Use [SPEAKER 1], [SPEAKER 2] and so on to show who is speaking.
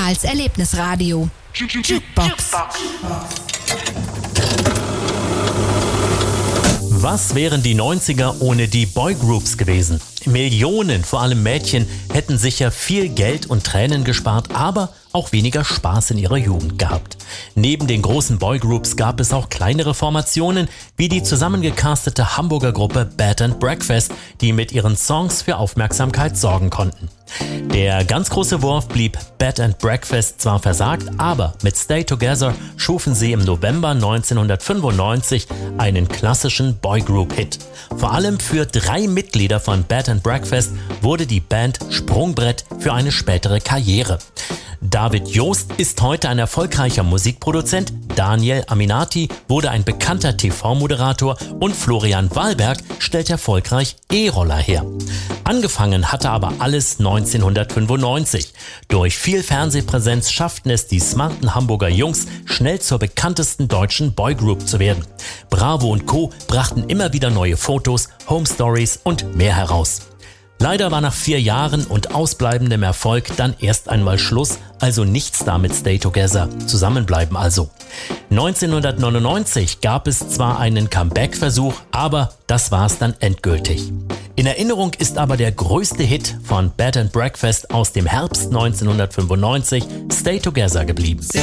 [SPEAKER 1] als Erlebnisradio. Jukebox.
[SPEAKER 2] Was wären die 90er ohne die Boygroups gewesen? Millionen, vor allem Mädchen, hätten sicher viel Geld und Tränen gespart, aber auch weniger Spaß in ihrer Jugend gehabt. Neben den großen Boygroups gab es auch kleinere Formationen, wie die zusammengecastete Hamburger Gruppe Bed and Breakfast, die mit ihren Songs für Aufmerksamkeit sorgen konnten. Der ganz große Wurf blieb Bed and Breakfast zwar versagt, aber mit Stay Together schufen sie im November 1995 einen klassischen Boygroup-Hit. Vor allem für 3 Mitglieder von Bed and Breakfast wurde die Band Sprungbrett für eine spätere Karriere. David Joost ist heute ein erfolgreicher Musikproduzent, Daniel Aminati wurde ein bekannter TV-Moderator und Florian Wahlberg stellt erfolgreich E-Roller her. Angefangen hatte aber alles 1995. Durch viel Fernsehpräsenz schafften es die smarten Hamburger Jungs, schnell zur bekanntesten deutschen Boygroup zu werden. Bravo und Co. brachten immer wieder neue Fotos, Home Stories und mehr heraus. Leider war nach 4 Jahren und ausbleibendem Erfolg dann erst einmal Schluss, also nichts da mit Stay Together, zusammenbleiben also. 1999 gab es zwar einen Comeback-Versuch, aber das war's dann endgültig. In Erinnerung ist aber der größte Hit von Bed and Breakfast aus dem Herbst 1995, Stay Together, geblieben.